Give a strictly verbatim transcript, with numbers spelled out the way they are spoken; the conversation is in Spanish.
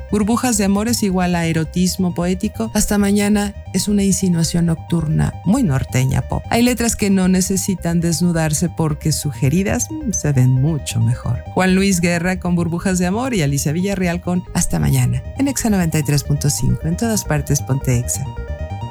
Burbujas de amor es igual a erotismo poético. Hasta mañana es una insinuación nocturna muy norteña pop. Hay letras que no necesitan desnudarse porque sugeridas se ven mucho mejor. Juan Luis Guerra con Burbujas de amor y Alicia Villarreal con Hasta mañana. En Exa noventa y tres punto cinco. En todas partes ponte Exa.